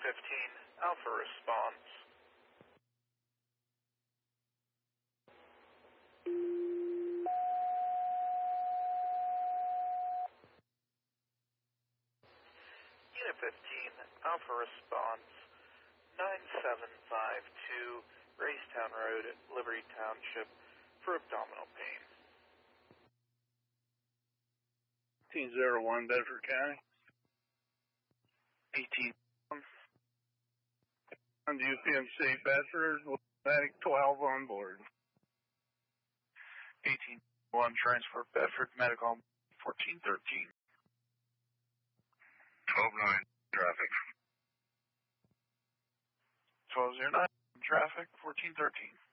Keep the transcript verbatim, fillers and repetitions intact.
fifteen, Alpha response. Unit fifteen, Alpha response, nine seven five two, Racetown Road, Liberty Township, for abdominal pain. eighteen oh one, Bedford County. eighteen. On U P M C Bedford, Medic twelve on board. eighteen one, transport Bedford, medical fourteen thirteen. twelve nine, traffic. twelve oh nine, traffic, fourteen thirteen.